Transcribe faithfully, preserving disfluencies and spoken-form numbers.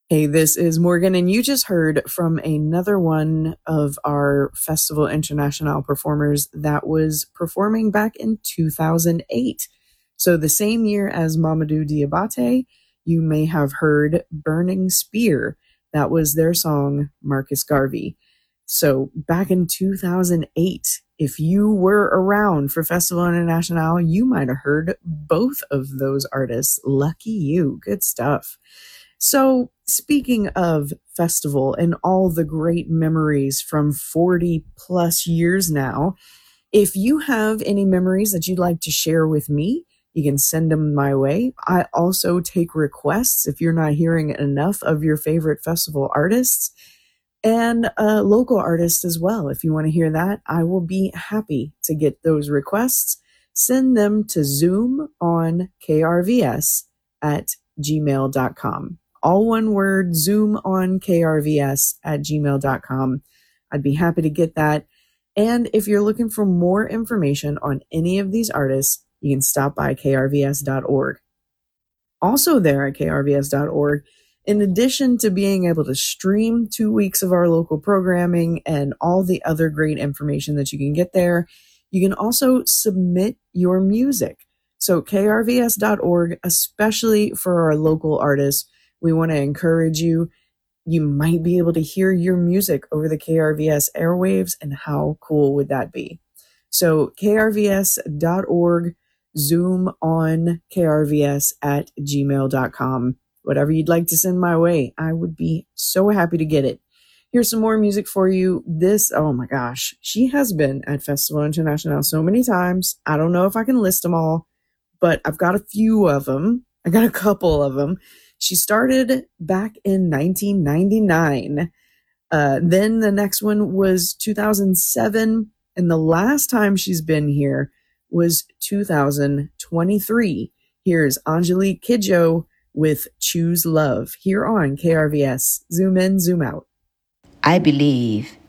Hey, this is Morgan, and you just heard from another one of our Festival International performers that was performing back in two thousand eight. So the same year as Mamadou Diabate, you may have heard Burning Spear. That was their song, Marcus Garvey. So back in two thousand eight, if you were around for Festival International, you might have heard both of those artists. Lucky you. Good stuff. So, speaking of festival and all the great memories from forty plus years now, if you have any memories that you'd like to share with me, you can send them my way. I also take requests if you're not hearing enough of your favorite festival artists and uh, local artists as well. If you want to hear that, I will be happy to get those requests. Send them to Zoom on K R V S at gmail dot com. All one word, Zoom on K R V S at gmail dot com. I'd be happy to get that. And if you're looking for more information on any of these artists, you can stop by K R V S dot org. Also there at K R V S dot org, in addition to being able to stream two weeks of our local programming and all the other great information that you can get there, you can also submit your music. So K R V S dot org, especially for our local artists, we want to encourage you. You might be able to hear your music over the K R V S airwaves, and how cool would that be? So K R V S dot org, Zoom on K R V S at gmail dot com. Whatever you'd like to send my way, I would be so happy to get it. Here's some more music for you. This, oh my gosh, she has been at Festival International so many times. I don't know if I can list them all, but I've got a few of them. I got a couple of them. She started back in nineteen ninety-nine. Uh, then the next one was two thousand seven. And the last time she's been here was two thousand twenty-three. Here's Angelique Kidjo with Choose Love here on K R V S. Zoom in, zoom out. I believe